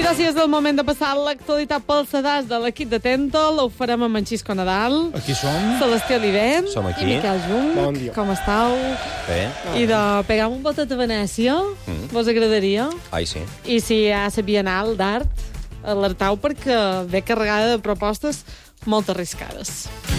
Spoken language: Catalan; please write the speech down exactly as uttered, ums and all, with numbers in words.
Doncs sí, és el moment de passar l'actualitat pel sedàs de l'equip de Tentol. Ho farem amb en Xisco Nadal. Aquí som. Celestí Olivent. Som aquí. I Miquel Jung. Bon dia. Com estàu? Bé. I de pegar un botet a Venècia. Mm. Vos agradaria? Ai, sí. I si hi ha la Bienal d'Art, alertau perquè ve carregada de propostes molt arriscades.